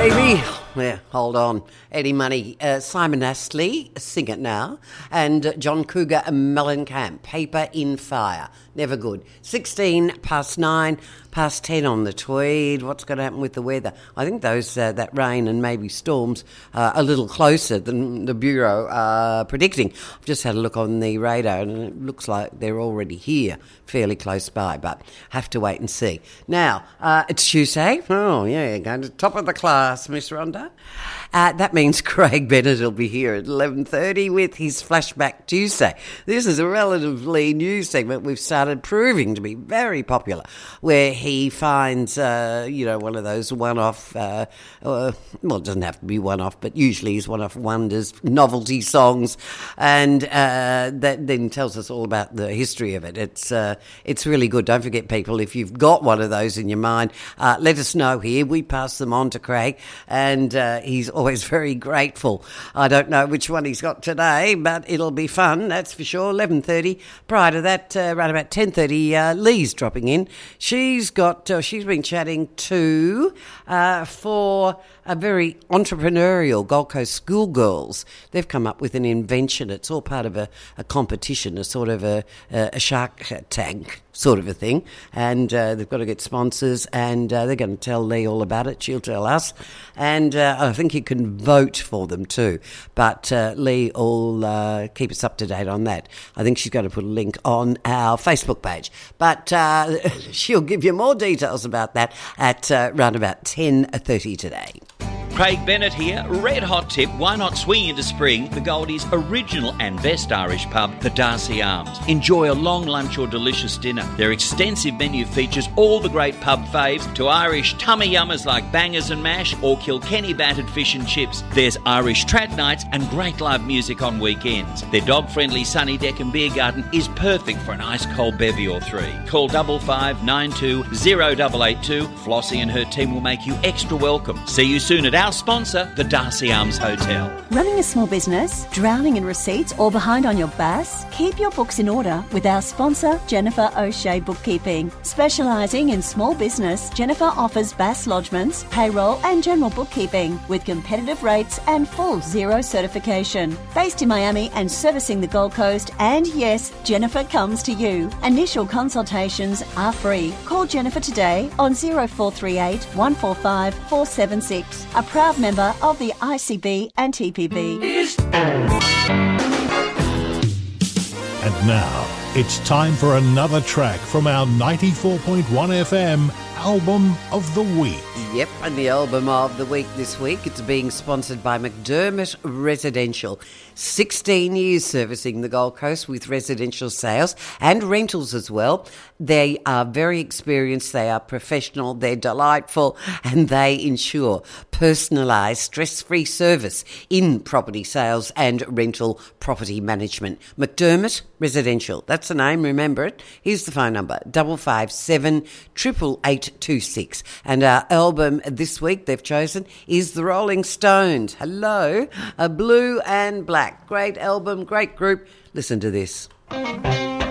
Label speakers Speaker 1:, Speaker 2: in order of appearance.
Speaker 1: baby. Yeah, hold on. Eddie Money, Simon Astley, Sing It Now, and John Cougar and Mellencamp, Paper in Fire. Never good. 16 past 9, past 10 on the Tweed. What's going to happen with the weather? I think those that rain and maybe storms are a little closer than the Bureau are predicting. I've just had a look on the radar and it looks like they're already here, fairly close by, but have to wait and see. Now, it's Tuesday. Oh, yeah, going to the top of the class, Miss Rhonda. That means Craig Bennett will be here at 11:30 with his Flashback Tuesday. This is a relatively new segment we've started proving to be very popular, where he finds, one of those one-off, well, it doesn't have to be one-off, but usually is one-off wonders, novelty songs, and that then tells us all about the history of it. It's really good. Don't forget, people, if you've got one of those in your mind, let us know here. We pass them on to Craig, and he's always very grateful. I don't know which one he's got today, but it'll be fun, that's for sure. 11:30. Prior to that, around about 10:30, Lee's dropping in. She's been chatting to for a very entrepreneurial Gold Coast schoolgirls. They've come up with an invention. It's all part of a competition, a sort of a Shark Tank sort of a thing, and they've got to get sponsors, and they're going to tell Lee all about it. She'll tell us, and I think you can vote for them too, but Lee will keep us up to date on that. I think she's going to put a link on our Facebook page, but she'll give you more details about that at round about 10:30 today.
Speaker 2: Craig Bennett here. Red hot tip, why not swing into spring? The Goldies' original and best Irish pub, the Darcy Arms. Enjoy a long lunch or delicious dinner. Their extensive menu features all the great pub faves, to Irish tummy yummers like bangers and mash or Kilkenny battered fish and chips. There's Irish trad nights and great live music on weekends. Their dog-friendly sunny deck and beer garden is perfect for an ice cold bevy or three. Call 5592 0882. Flossie and her team will make you extra welcome. See you soon at our sponsor, the Darcy Arms Hotel.
Speaker 3: Running a small business, drowning in receipts or behind on your BAS? Keep your books in order with our sponsor, Jennifer O'Shea Bookkeeping. Specialising in small business, Jennifer offers BAS lodgements, payroll and general bookkeeping with competitive rates and full zero certification. Based in Miami and servicing the Gold Coast, and yes, Jennifer comes to you. Initial consultations are free. Call Jennifer today on 0438 145 476. A proud member of the ICB and TPB.
Speaker 4: And now, it's time for another track from our 94.1 FM Album of the Week.
Speaker 1: Yep, and the Album of the Week this week, it's being sponsored by McDermott Residential. 16 years servicing the Gold Coast with residential sales and rentals as well. They are very experienced, they are professional, they're delightful, and they ensure personalised, stress-free service in property sales and rental property management. McDermott Residential, that's the name, remember it. Here's the phone number, 557 88826. And our album this week they've chosen is The Rolling Stones. Hello, a Blue and Black. Great album, great group. Listen to this.